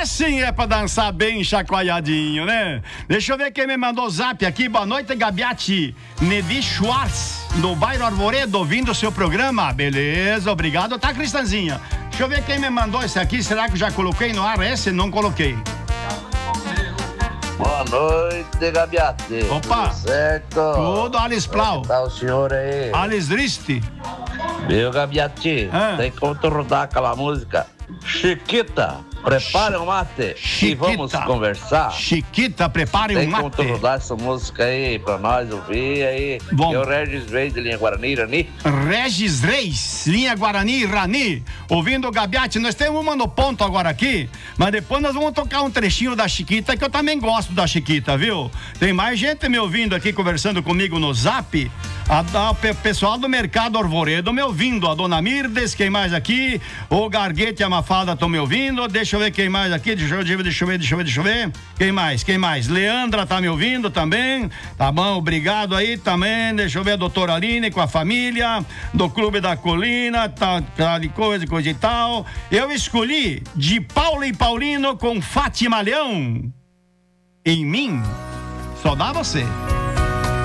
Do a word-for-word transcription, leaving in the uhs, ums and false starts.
sim é pra dançar bem chacoalhadinho, né? Deixa eu ver quem me mandou zap aqui. Boa noite, Gabiati. Nevi Schwartz, do bairro Arvoredo, ouvindo o seu programa. Beleza, obrigado. Tá, Cristanzinha? Deixa eu ver quem me mandou esse aqui. Será que eu já coloquei no ar? Esse não coloquei. Boa noite, Gabiati. Opa. Tudo certo? Tudo, Alice Plau. Como tá o senhor aí? Alice Driste. Meu Gabiati, Ah. tem como tu rodar aquela música Chiquita, prepare um mate Chiquita. e vamos conversar. Chiquita, prepare Tem um como tu mate. rodar essa música aí pra nós ouvir aí? Bom. Eu, Regis Reis de Linha Guarani, Irani. Regis Reis, linha Guarani, Rani, ouvindo o Gabiati. Nós temos uma no ponto agora aqui, mas depois nós vamos tocar um trechinho da Chiquita, que eu também gosto da Chiquita, viu? Tem mais gente me ouvindo aqui, conversando comigo no Zap. A, a, o pessoal do Mercado Arvoredo me ouvindo, a Dona Mirdes, quem mais aqui? O Garguete e a Mafalda estão me ouvindo. Deixa eu ver quem mais aqui, deixa eu ver, deixa eu ver, deixa eu ver, deixa eu ver. Quem mais, quem mais? Leandra tá me ouvindo também, tá bom, obrigado aí também. Deixa eu ver a doutora Aline com a família, do Clube da Colina, tá, tá de coisa, coisa e tal. Eu escolhi de Paula e Paulino com Fátima Leão. Em mim, só dá você.